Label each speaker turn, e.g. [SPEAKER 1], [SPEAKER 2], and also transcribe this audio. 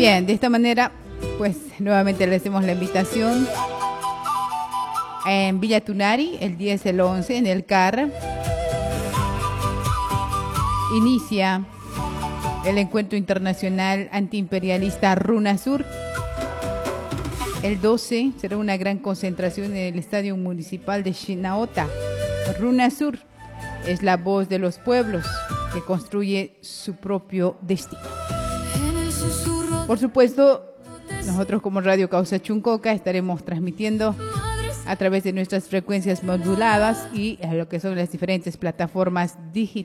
[SPEAKER 1] Bien, de esta manera, pues nuevamente le hacemos la invitación en Villa Tunari, el 10, el 11, en el CAR. Inicia el encuentro internacional antiimperialista RUNASUR. El 12 será una gran concentración en el Estadio Municipal de Chinaota. RUNASUR es la voz de los pueblos que construye su propio destino. Por supuesto, nosotros como Radio Causa Chuncoca estaremos transmitiendo a través de nuestras frecuencias moduladas y a lo que son las diferentes plataformas digitales.